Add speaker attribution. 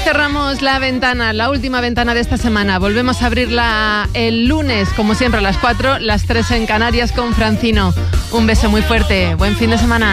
Speaker 1: cerramos la ventana, la última ventana de esta semana. Volvemos a abrirla el lunes, como siempre, a las 4, las 3 en Canarias con Francino. Un beso muy fuerte. Buen fin de semana.